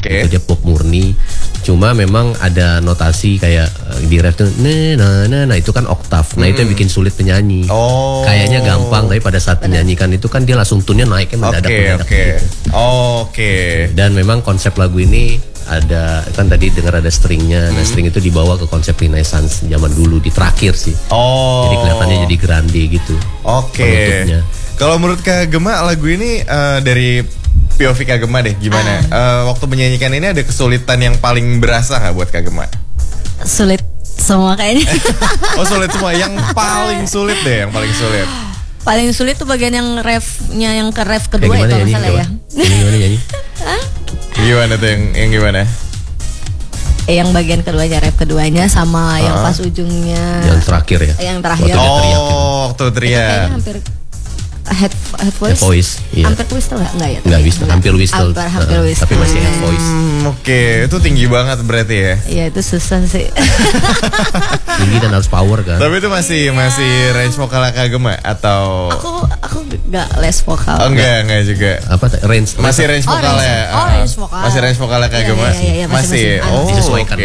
Itu dia pop murni. Cuma memang ada notasi kayak di ref tuh nah itu kan oktav. Nah itu yang bikin sulit penyanyi. Kayaknya gampang, tapi pada saat penyanyikan itu kan dia langsung tune-nya naiknya mendadak gitu. Dan memang konsep lagu ini ada kan tadi dengar ada stringnya. Nah string itu dibawa ke konsep Renaissance zaman dulu di terakhir sih. Jadi kelihatannya jadi grande gitu. Penutupnya. Kalau menurut Kak Gema lagu ini dari POV Kak Gema deh gimana? Waktu menyanyikan ini ada kesulitan yang paling berasa nggak buat Kak Gema? Sulit semua kayaknya. Sulit semua. Yang paling sulit deh, yang paling sulit. Paling sulit tuh bagian yang refnya, yang ke ref kedua itu masalah ya. Gimana nyanyi? Gimana tuh yang gimana? Yang bagian keduanya, ref keduanya sama yang pas ujungnya. Yang terakhir ya? Yang terakhir. Waktu teriak. Kayaknya hampir head voice. Iya. Hampir whistle nggak ya? Nggak whistle, hampir whistle. Hampir whistle. Tapi masih head voice. Itu tinggi banget berarti ya? Iya itu susah sih. Tinggi dan harus power kan? Tapi itu masih range vokal Kak Gema atau? Aku nggak les vokal. Enggak juga. Apa range? Masih range vokalnya. Range vokal. Masih range vokalnya Kak Gema. Masih. Disesuaikan.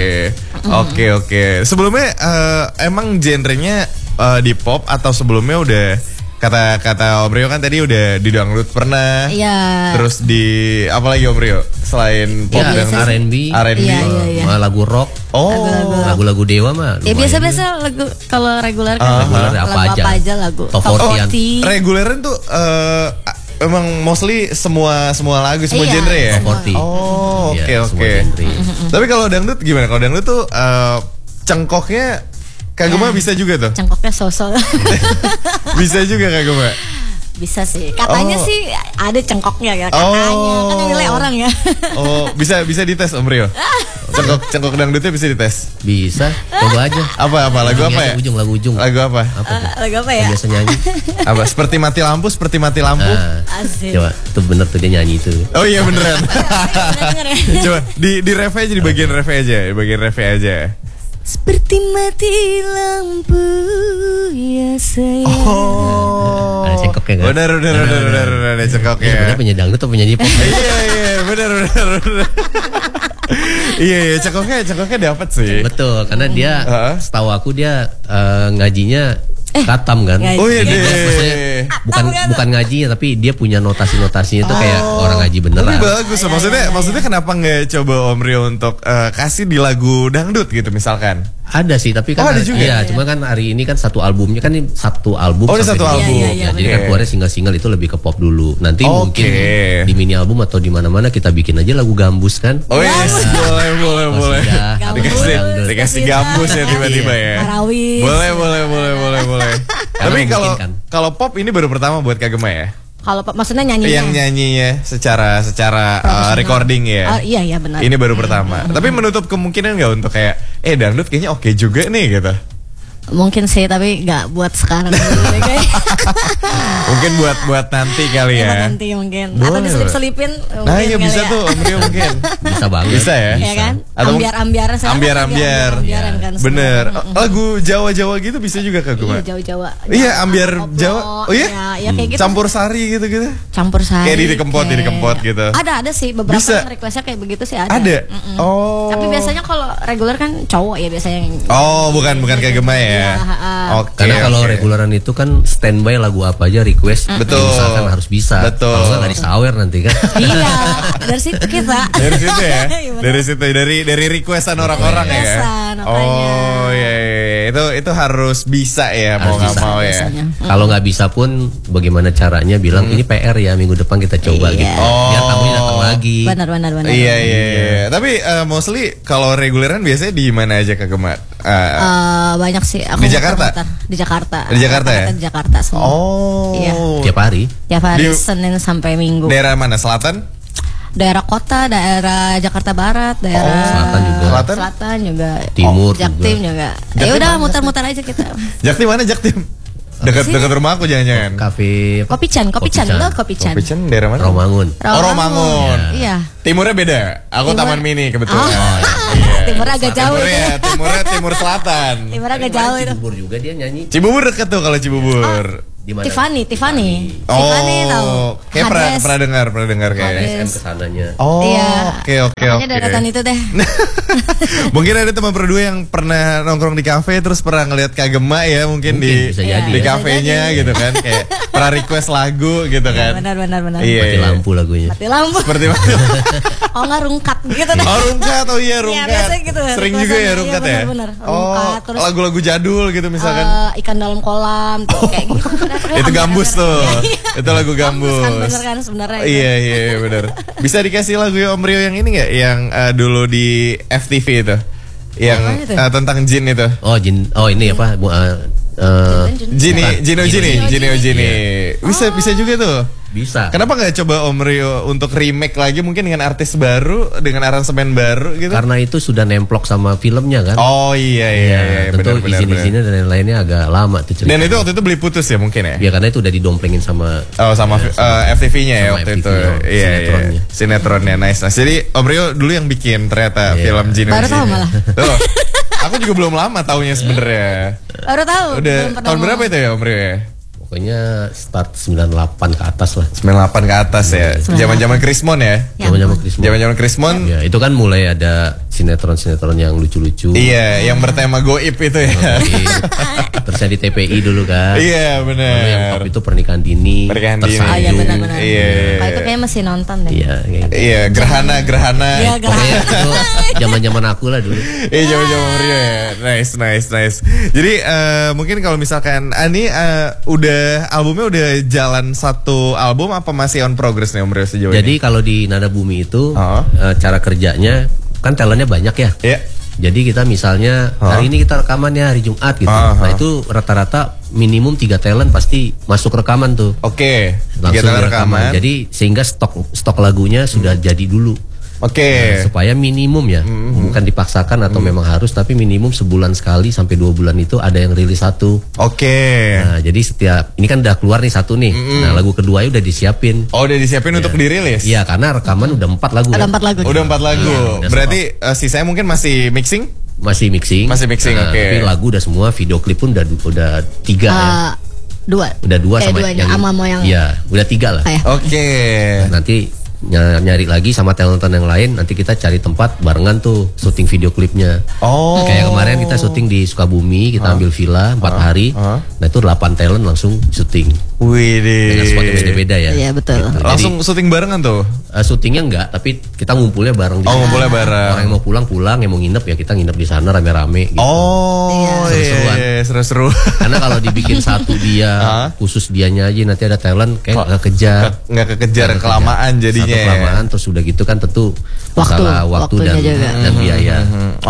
Oke. Sebelumnya emang genrenya di pop atau sebelumnya udah kata Om Rio kan tadi udah di dangdut pernah. Iya. Terus di apa lagi Om Rio selain pop dan R&B? Iya. Lagu rock. Lagu-lagu Dewa mah. Ya biasa-biasa lagu kalau reguler kan apa aja lagu. Top 40. Reguleran tuh emang mostly semua lagu, semua genre ya? Top 40. Oke. Tapi kalau dangdut gimana? Kalau dangdut tuh cengkoknya Kak Gema bisa juga tuh? Cengkoknya sosok. Bisa juga Kak Gema? Bisa sih. Katanya sih ada cengkoknya ya. Katanya. Kan yang nilai orang ya. Bisa dites Om Rio? Cengkok dangdutnya bisa dites? Bisa. Coba aja. Apa? Lagu apa ya? Lagu ujung. Lagu apa? Lagu apa ya? Biasa nyanyi. Apa? Seperti mati lampu. Asik. Coba, itu bener tuh dia nyanyi itu. Oh iya beneran. Coba di ref aja, di bagian ref aja. Seperti mati lampu ya sayang. Ada cengkoknya kan? Bener ada cengkoknya. Sebenarnya penyanyi dangdut atau penyanyi pop? Iya bener. Iya cengkoknya dapat sih. Betul, karena dia setahu aku dia ngajinya katam kan? Oh iya deh. Bukan ngajinya, tapi dia punya notasinya itu kayak orang ngaji beneran. Tapi bagus, maksudnya kenapa nggak coba Om Rio untuk kasih di lagu dangdut gitu misalkan? Ada sih, tapi kan cuma kan hari ini kan satu albumnya kan ini satu album. Satu album. Ya, jadi kan keluarnya single-single itu lebih ke pop dulu. Nanti mungkin di mini album atau di mana-mana kita bikin aja lagu gambus kan? Oh yes, boleh. Dikasih gambus ya tiba-tiba ya. Marawis. Boleh. Tapi kalau pop ini baru pertama buat Kak Gema ya? Kalau maksudnya nyanyinya? Yang nyanyinya secara recording ya? Iya benar. Ini baru pertama. Tapi menutup kemungkinan nggak untuk kayak dangdut kayaknya oke juga nih gitu? Mungkin sih, tapi nggak buat sekarang dulu kayak. Mungkin buat nanti kali ya. Nanti mungkin. Atau diselip-selipin. Nah iya bisa tuh Om Rio mungkin. Bisa banget. Bisa ya? Iya kan? Ambiar-ambiaran. Ambiar. Kan, bener. Lagu Jawa-Jawa gitu bisa juga Kak Gema? Iya Jawa-Jawa. Iya ambiar Jawa. Oh iya? Ya kayak gitu. Campur sari gitu-gitu? Campur sari. Kayak dikempot gitu? Ada sih. Beberapa yang requestnya kayak begitu sih ada. Ada? Tapi biasanya kalau reguler kan cowok ya biasanya yang. Bukan Kak Gema ya? Karena kalau reguleran itu kan standby lagu apa aja request. Betul. Misalkan harus bisa. Betul. Kalau nggak disawer nanti kan. Iya. Dari situ kita. Dari situ ya. Dari requestan orang-orang ya. Oh iya. Itu harus bisa ya, mau nggak mau ya. Kalau nggak bisa pun bagaimana caranya bilang ini PR ya, minggu depan kita coba gitu. Biar tamunya datang lagi. Benar. Iya. Tapi mostly kalau reguleran biasanya di mana aja Kak Gema? Banyak sih. Aku di Jakarta? Di Jakarta. Di Jakarta ya? Di Jakarta semua. Iya. Tiap hari? Tiap hari, Senin sampai Minggu. Daerah mana? Selatan? Daerah kota, daerah Jakarta Barat, daerah Selatan juga. Timur Jaktim juga. Ya udah muter-muter aja kita. Jaktim mana Jaktim? Dekat rumah aku jangan-jangan. Kopi Chan. Kopi Chan daerah mana? Romangun. Romangun. Iya. Timurnya beda. Aku Taman Mini kebetulan. Timur agak jauh. Timur selatan. Timur agak jauh itu. Cibubur juga dia nyanyi. Cibubur dekat tuh kalau Cibubur. Tiffany. Oh, kayak pernah dengar kayaknya. SM kesananya. Oh, oke. Makanya deretan itu deh. Mungkin ada teman berdua yang pernah nongkrong di kafe terus pernah ngeliat Kagema ya, mungkin di kafenya gitu kan, kayak pernah request lagu gitu kan. Benar. Iya, mati lampu lagunya. Mati lampu. Seperti Oh nggak rungkat gitu deh. rungkat, rungkat. Ya, biasanya gitu. Sering juga ya rungkat ya. Benar. Oh, terus lagu-lagu jadul gitu misalkan. Ikan dalam kolam tuh kayak gitu. Itu gambus tuh. Itu lagu gambus. Bener kan sebenarnya. Iya bener. Bisa dikasih lagu Om Rio yang ini nggak? Yang dulu di FTV itu, yang tentang jin itu. Jin. Ini apa? Jini. Bisa juga tuh. Bisa. Kenapa nggak coba Om Rio untuk remake lagi mungkin dengan artis baru, dengan aransemen baru gitu? Karena itu sudah nemplok sama filmnya kan. Oh iya. Tentu izin-izinnya dan lain-lainnya agak lama tuh cerita. Dan itu waktu itu beli putus ya mungkin ya? Ya karena itu udah didomplengin sama FTV-nya ya waktu FTV, itu. Iya. Sinetronnya nice. Jadi Om Rio dulu yang bikin ternyata film Jini. Baru tahu malah. Tuh. Aku juga belum lama taunya sebenarnya. Baru tahu. Udah tahun berapa itu ya Om Rio ya? Pokoknya start 98 ke atas lah. 98 ke atas ya. Zaman-zaman Krismon ya. Zaman-zaman Krismon. Ya, itu kan mulai ada sinetron-sinetron yang lucu-lucu. Iya, yang bertema goib itu ya. Terus di TPI dulu kan. Iya, benar. Lalu yang top itu Pernikahan Dini. Iya, benar. Iya. Itu kayaknya masih nonton deh. Iya, gerhana. Iya, pokoknya itu zaman-zaman aku lah dulu. Iya, zaman-zaman Rio ya. Nice. Jadi mungkin kalau misalkan Ani albumnya udah jalan satu album apa masih on progress nih Om Rio sejauh ini? Jadi kalau di Nada Bumi itu cara kerjanya kan talentnya banyak ya. Iya. Jadi kita misalnya hari ini kita rekamannya hari Jumat gitu. Nah itu rata-rata minimum 3 talent pasti masuk rekaman tuh. Oke. Langsung rekaman. Jadi sehingga stok lagunya sudah jadi dulu. Oke. Supaya minimum ya, bukan dipaksakan atau memang harus, tapi minimum sebulan sekali sampai 2 bulan itu ada yang rilis satu. Oke. Nah jadi setiap ini kan udah keluar nih satu nih. Nah lagu kedua udah disiapin. Oh udah disiapin untuk dirilis? Iya karena rekaman udah 4 lagu. Ada 4 lagu. Udah 4 lagu. Iya, berarti sisanya mungkin masih mixing? Masih mixing. Oke. Tapi lagu udah semua, video klip pun udah 3 ya. 2. Udah 2 sama yang yang. Iya, udah 3 lah. Oke. Nanti nyari lagi sama talentan yang lain, nanti kita cari tempat barengan tuh syuting video klipnya. Kayak kemarin kita syuting di Sukabumi, kita ambil villa 4 hari. Nah itu 8 talent langsung syuting. Wih, dengan spot yang beda-beda ya. Iya betul. Gitu. Langsung syuting barengan tuh? Syutingnya enggak, tapi kita ngumpulnya bareng. Ngumpulnya bareng. Orang yang mau pulang, yang mau nginep ya kita nginep di sana rame-rame. Gitu. Iya. Seru-seru. Karena kalau dibikin satu dia, khusus dianya aja nanti ada talent kayak nggak kejar. Nggak kekejar, kelamaan jadinya. Satu kelamaan, terus udah gitu kan tentu masalah waktu dan biaya.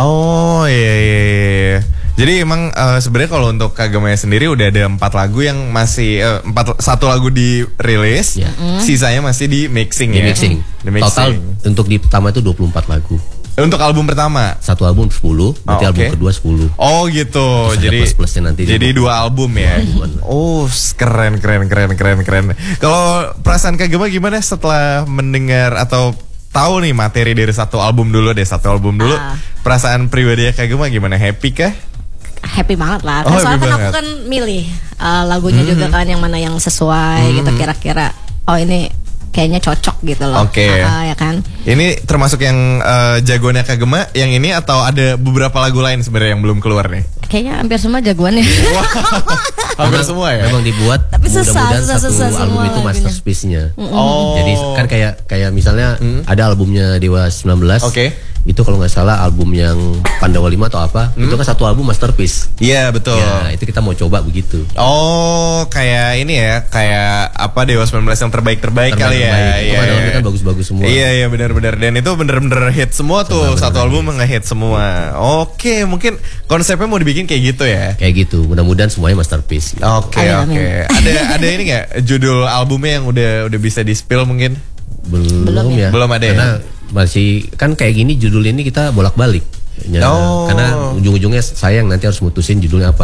Iya. Jadi emang sebenarnya kalau untuk Kagemaya sendiri udah ada 4 lagu yang masih 1 lagu dirilis, sisanya masih di mixing ya. Di mixing. Total untuk di pertama itu 24 lagu. Untuk album pertama? Satu album 10, nanti album kedua 10. Oh gitu. Terus jadi plus-plusnya nanti. Jadi 2 album ya. Keren. Kalau perasaan Kagema gimana setelah mendengar atau tahu nih materi dari satu album dulu? Perasaan pribadi Kagema gimana? Happy kah? Happy banget lah. Soalnya kan aku kan milih lagunya juga kan yang mana yang sesuai gitu kira-kira. Oh ini kayaknya cocok gitu loh. Oke. Ya kan. Ini termasuk yang jagoannya Kagema yang ini atau ada beberapa lagu lain sebenarnya yang belum keluar nih? Kayaknya hampir semua jagoannya. Hampir semua ya. Memang dibuat. Tapi mudah-mudahan satu album itu masterpiece-nya. Jadi kan kayak misalnya ada albumnya Dewa 19. Itu kalau nggak salah album yang Pandawa 5 atau apa, itu kan satu album masterpiece. Iya betul. Ya, itu kita mau coba begitu. Kayak ini ya, kayak apa Dewa 19 yang terbaik kali ya. Iya. Kan bagus-bagus semua. Iya benar-benar. Dan itu bener-bener hit semua tuh. Satu album nge-hit semua. Oke, mungkin konsepnya mau dibikin kayak gitu ya. Kayak gitu. Mudah-mudahan semuanya masterpiece. Oke. Ada ini nggak judul albumnya yang udah bisa di-spill mungkin? Belum ya. Belum ada. Karena masih kan kayak gini judul ini kita bolak-balik. Karena ujung-ujungnya sayang nanti harus mutusin judulnya apa.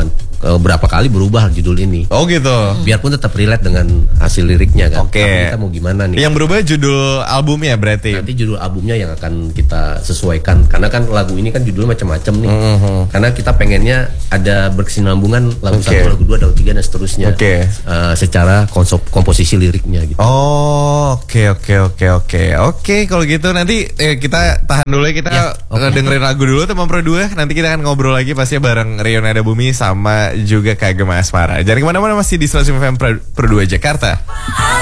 berapa kali berubah judul ini. Oh gitu. Biarpun tetap relate dengan hasil liriknya kan. Oke. Tapi kita mau gimana nih? Yang berubah judul albumnya berarti. Nanti judul albumnya yang akan kita sesuaikan. Karena kan lagu ini kan judulnya macam-macam nih. Karena kita pengennya ada berkesinambungan lagu 1, lagu 2, lagu 3 dan seterusnya. Secara komposisi liriknya gitu. Oh, oke. Kalau gitu nanti kita tahan dulu ya, kita dengerin lagu dulu teman Pro 2. Nanti kita akan ngobrol lagi pastinya bareng Rio Nada Bumi sama juga Kagem Asmara. Jangan kemana-mana, masih di 105 FM Pro 2 Jakarta.